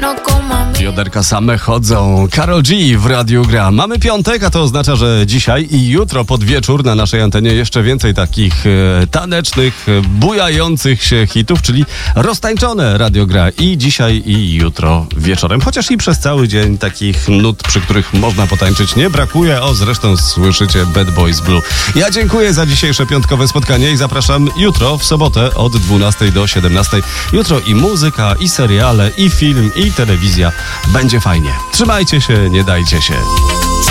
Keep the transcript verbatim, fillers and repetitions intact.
Bioderka same chodzą. Karol G w Radiu Gra. Mamy piątek, a to oznacza, że dzisiaj i jutro pod wieczór na naszej antenie jeszcze więcej takich e, tanecznych, e, bujających się hitów, czyli roztańczone Radio Gra i dzisiaj i jutro wieczorem. Chociaż i przez cały dzień takich nut, przy których można potańczyć, nie brakuje. O, zresztą słyszycie Bad Boys Blue. Ja dziękuję za dzisiejsze piątkowe spotkanie i zapraszam jutro w sobotę od dwunastej do siedemnastej. Jutro i muzyka, i seriale, i film, i telewizja. Będzie fajnie. Trzymajcie się, nie dajcie się.